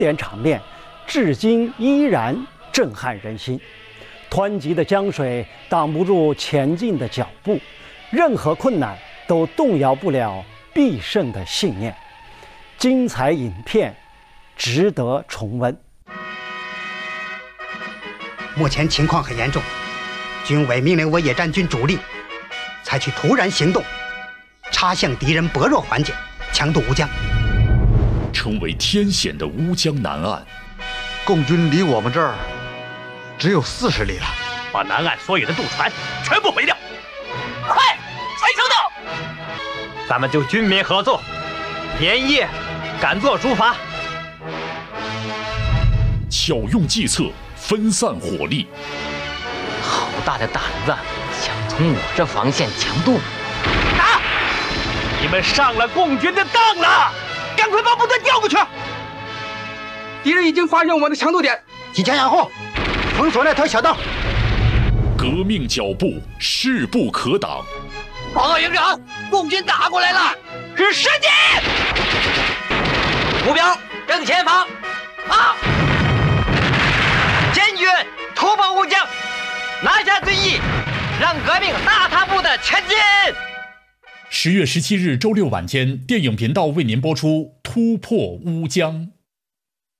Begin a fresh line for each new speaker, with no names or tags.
典场面，至今依然震撼人心。湍急的江水挡不住前进的脚步，任何困难都动摇不了必胜的信念。精彩影片值得重温。
目前情况很严重，军委命令我野战军主力采取突然行动，插向敌人薄弱环节，强渡乌江。
成为天险的乌江南岸，
共军离我们这儿只有40里了，
把南岸所有的渡船全部毁掉！快，全程到！咱们就军民合作，连夜赶作出发。
巧用计策，分散火力。
好大的胆子，想从我这防线强渡！
打！你们上了共军的当了！赶快把部队调过去！
敌人已经发现我们的强渡点，
即前仰后，封锁那条小道。
革命脚步势不可挡。
报告营长，共军打过来了，
是射击！
目标正前方。啊！
坚决突破乌江，拿下最义，让革命大踏步的前进。
10月17日周六晚间，电影频道为您播出《突破乌江》。